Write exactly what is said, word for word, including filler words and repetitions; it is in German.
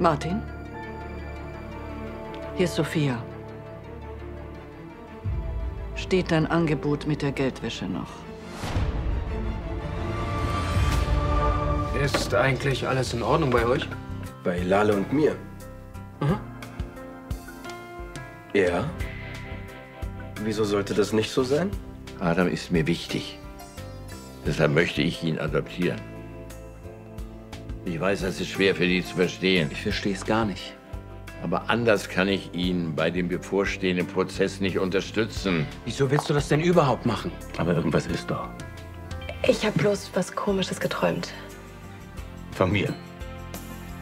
Martin? Hier ist Sophia. Steht dein Angebot mit der Geldwäsche noch? Ist eigentlich alles in Ordnung bei euch? Bei Lale und mir? Mhm. Ja? Wieso sollte das nicht so sein? Adam ist mir wichtig. Deshalb möchte ich ihn adoptieren. Ich weiß, das ist schwer für dich zu verstehen. Ich verstehe es gar nicht. Aber anders kann ich ihn bei dem bevorstehenden Prozess nicht unterstützen. Wieso willst du das denn überhaupt machen? Aber irgendwas ist doch. Ich habe bloß was Komisches geträumt. Von mir.